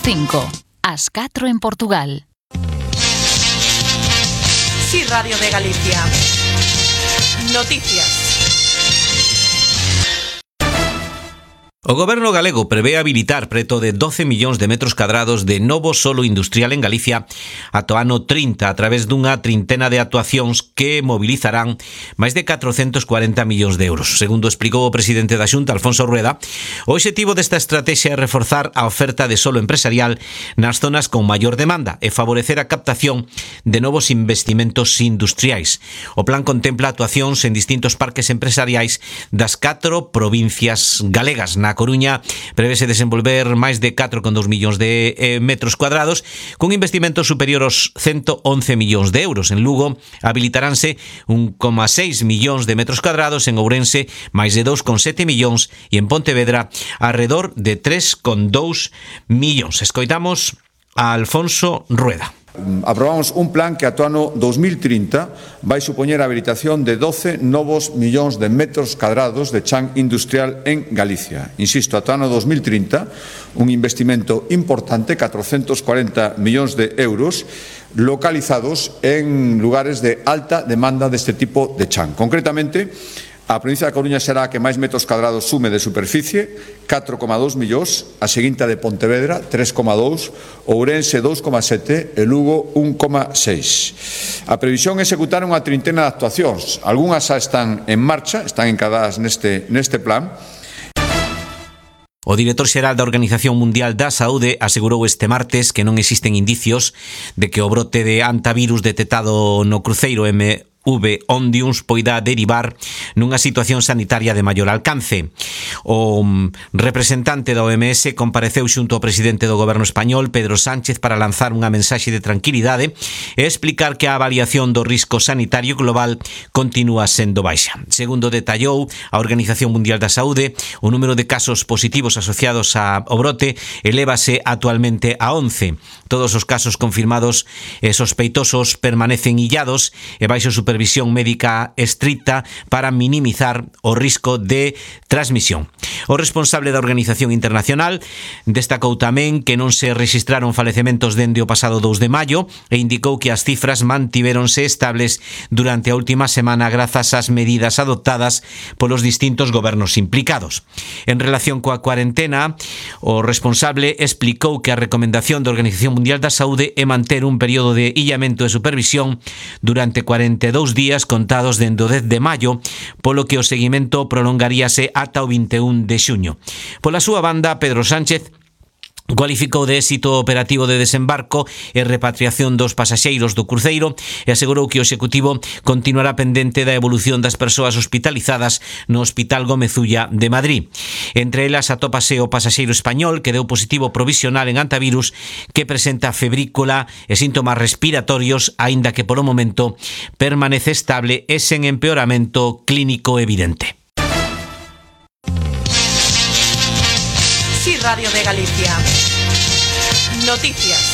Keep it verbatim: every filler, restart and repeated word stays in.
cinco, ás catro en Portugal. Sí, Radio de Galicia. Noticias. O Goberno galego prevé habilitar preto de doce millóns de metros cadrados de novo solo industrial en Galicia ata o ano trinta a través dunha trintena de actuacións que mobilizarán máis de catrocentos cuarenta millóns de euros. Segundo explicou o presidente da Xunta, Alfonso Rueda, o obxectivo desta estrategia é reforzar a oferta de solo empresarial nas zonas con maior demanda e favorecer a captación de novos investimentos industriais. O plan contempla actuacións en distintos parques empresariais das catro provincias galegas. Na Coruña prevese desenvolver máis de catro coma dous millóns de eh, metros cuadrados con investimentos superior aos ciento once millóns de euros. En Lugo habilitaránse un coma seis millóns de metros cuadrados, en Ourense máis de dous coma sete millóns e en Pontevedra alrededor de tres coma dous millóns. Escoitamos a Alfonso Rueda. Aprobamos un plan que ata o ano dos mil trinta vai supoñer a habilitación de doce novos millóns de metros cadrados de chan industrial en Galicia. Insisto, ata o ano dos mil trinta, un investimento importante, catrocentos cuarenta millóns de euros, localizados en lugares de alta demanda deste tipo de chan. Concretamente, a provincia da Coruña será a que máis metros cadrados sume de superficie, catro coma dous millóns, a seguinte de Pontevedra, tres coma dous, Ourense, dous coma sete e Lugo, un coma seis. A previsión é executar unha trintena de actuacións. Algúnas xa están en marcha, están encadadas neste, neste plan. O director xeral da Organización Mundial da Saúde asegurou este martes que non existen indicios de que o brote de hantavirus detectado no cruceiro M V Ondiums poida derivar nunha situación sanitaria de maior alcance. O representante da O M S compareceu xunto ao presidente do goberno español, Pedro Sánchez, para lanzar unha mensaxe de tranquilidade e explicar que a avaliación do risco sanitario global continúa sendo baixa. Segundo detallou a Organización Mundial da Saúde, o número de casos positivos asociados ao brote elévase actualmente a once. Todos os casos confirmados e sospeitosos permanecen illados e baixo supervisión médica estricta para minimizar o risco de transmisión. O responsable da Organización Internacional destacou tamén que non se registraron falecementos dende o pasado dous de maio e indicou que as cifras mantivéronse estables durante a última semana grazas ás medidas adoptadas polos distintos gobernos implicados. En relación coa cuarentena, o responsable explicou que a recomendación da Organización Mundial da Saúde é manter un período de illamento e supervisión durante cuarenta e dous días contados dende o dez de maio, polo que o seguimento prolongaríase ata o vinte e un de xuño. Pola súa banda, Pedro Sánchez cualificou de éxito o operativo de desembarco e repatriación dos pasaxeiros do cruceiro e asegurou que o Executivo continuará pendente da evolución das persoas hospitalizadas no Hospital Gómez Ulla de Madrid. Entre elas atópase o pasaxeiro español que deu positivo provisional en hantavirus, que presenta febrícula e síntomas respiratorios, aínda que polo momento permanece estable e sen empeoramento clínico evidente. Sí, Radio de Galicia. Noticias.